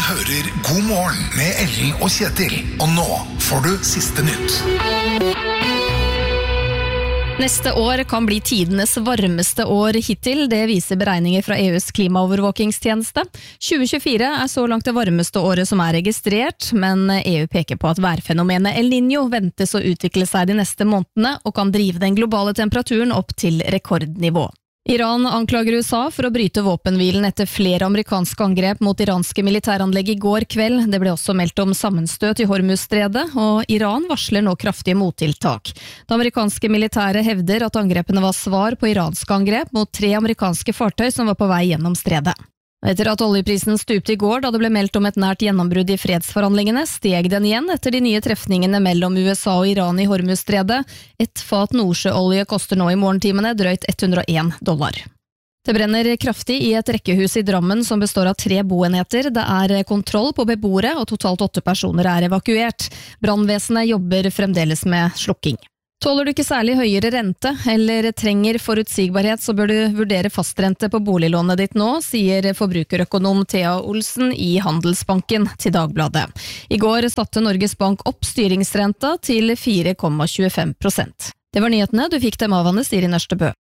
hører God morgen med Ellen og Kjetil. Og nå får du siste nytt. Neste år kan bli tidenes varmeste år hittil, det viser beregninger fra EUs klimaovervåkingstjeneste. 2024 så langt det varmeste året som registrert, men EU peker på at værfenomenet El Niño ventes å utvikle seg de neste månedene og kan drive den globale temperaturen opp til rekordnivå. Iran anklager USA for å bryte våpenhvilen etter flere amerikanske angrep mot iranske militæranlegg i går kveld. Det ble også meldt om sammenstøt i Hormuzstredet, og Iran varsler nå kraftige mottiltak. Det amerikanske militæret hevder at angrepene var svar på iranske angrep mot 3 amerikanske fartøy som var på vei gjennom stredet. Etter at oljeprisen stupte i går da det ble meldt om et nært gjennombrudd i fredsforhandlingene, steg den igjen etter de nye trefningene mellom USA og Iran i Hormuzstredet. Et fat nordsjøolje koster nå i morgentimene drøyt $101. Det brenner kraftig i et rekkehus i Drammen som består av 3 boenheter. Det kontroll på beboere, og totalt 8 personer evakuert. Brannvesenet jobber fremdeles med slukking. Tåler du ikke særlig høyere rente, eller trenger forutsigbarhet, så bør du vurdere fastrente på boliglånet ditt nå, sier forbrukerøkonom Thea Olsen i Handelsbanken til Dagbladet. I går satte Norges Bank opp styringsrenta til 4,25%. Det var nyhetene, du fikk dem av Anne Siri Nørstebø.